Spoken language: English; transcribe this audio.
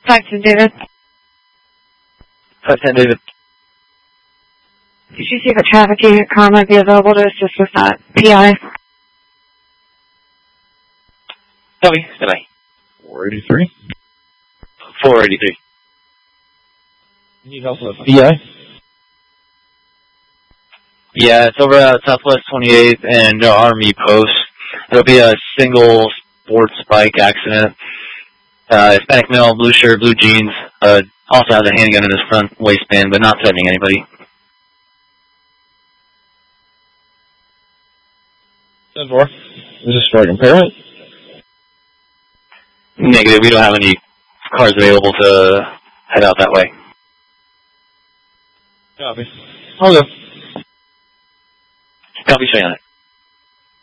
510 David. 510 David. Did you see if a traffic unit car might be available to assist with that? PI. Copy. Stand by. 483. 483. You need help with PI? Yeah, it's over at Southwest 28th and Army Post. It'll be a single sports bike accident. Hispanic male, blue shirt, blue jeans. Also has a handgun in his front waistband, but not threatening anybody. 10-4. Is this for impairment? Negative. We don't have any cars available to head out that way. Copy. I'll go. Copy, stay on it.